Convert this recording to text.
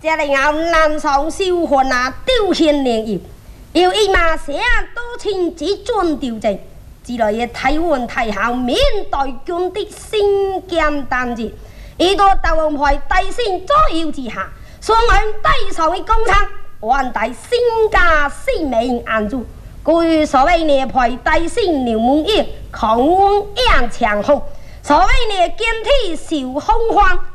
这里我南上修汉啊，丢县联友，有一马写多情之尊调整，之类嘅台湾太后面对军的新疆单子，一个大王牌大姓左右之下，双向对上的工厂，还带新家新名安住。据所谓呢牌大姓牛门叶，狂温扬强红，所谓呢建体小风光。